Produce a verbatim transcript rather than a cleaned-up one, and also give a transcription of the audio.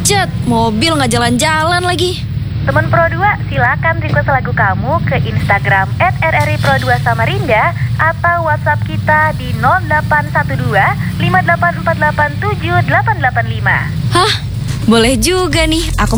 Macet, mobil nggak jalan-jalan lagi. Teman Pro dua, silakan request lagu kamu ke Instagram et r r i pro dua Samarinda atau WhatsApp kita di nol delapan satu dua lima delapan empat delapan tujuh delapan delapan lima. Hah? Boleh juga nih, aku